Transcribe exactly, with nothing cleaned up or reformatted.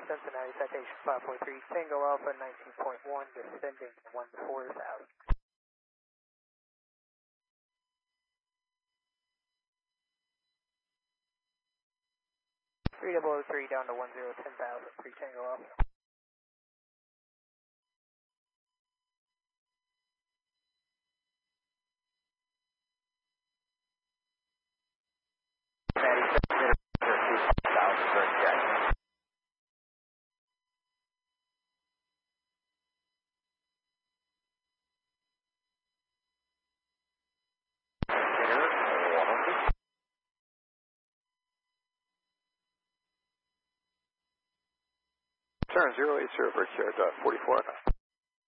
Cincinnati, citation five four three, Tango Alpha nineteen point one, descending one four thousand. three double oh three down to one zero ten thousand, three Tango Alpha. Turn zero eight zero, Brickyard, uh, forty-four.